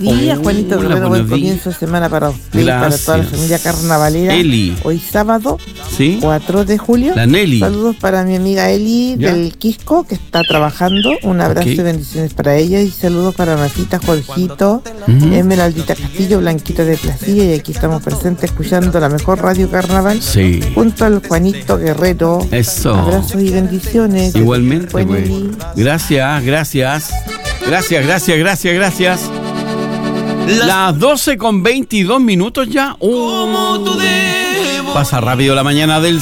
Día, Juanito Hola, Guerrero, buen buenos días. comienzo de semana para usted y para toda la Gracias. familia carnavalera. Eli. Hoy sábado, ¿Sí? 4 de julio. La Nelly. Saludos para mi amiga Eli ¿Ya? del Quisco, que está trabajando. Un abrazo Ok. y bendiciones para ella. Y saludos para Rafita, Jorgito, Ujú. Esmeraldita Castillo, Blanquita de Placilla. Y aquí estamos presentes escuchando la mejor radio carnaval. Sí. Junto al Juanito Guerrero. Eso. Abrazos y bendiciones. Igualmente, Buen güey. Eli. Gracias. Las 12:22 ya. Pasa rápido la mañana del